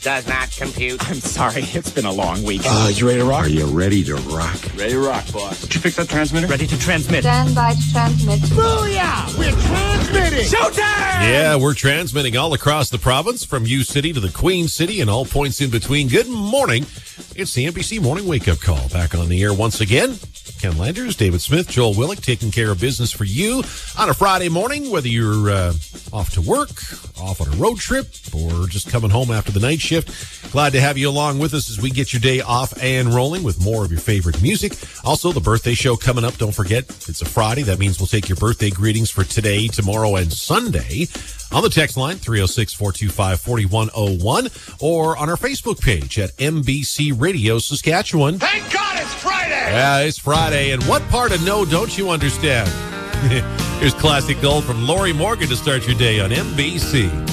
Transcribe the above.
Does not compute. I'm sorry, it's been a long week. You ready to rock? Are you ready to rock? Ready to rock, boss. Did you fix that transmitter? Ready to transmit. Stand by to transmit. Booyah! We're transmitting! Showtime! Yeah, we're transmitting all across the province, from U-City to the Queen City and all points in between. Good morning. It's the NBC Morning Wake Up Call. Back on the air once again. Ken Landers, David Smith, Joel Willick, taking care of business for you on a Friday morning, whether you're off to work, off on a road trip, or just coming home after the night shift. Glad to have you along with us as we get your day off and rolling with more of your favorite music. Also, the birthday show coming up. Don't forget, it's a Friday. That means we'll take your birthday greetings for today, tomorrow, and Sunday on the text line, 306-425-4101, or on our Facebook page at MBC Radio Saskatchewan. Thank God it's Friday! Yeah, it's Friday, and what part of no don't you understand? Here's classic gold from Lori Morgan to start your day on MBC.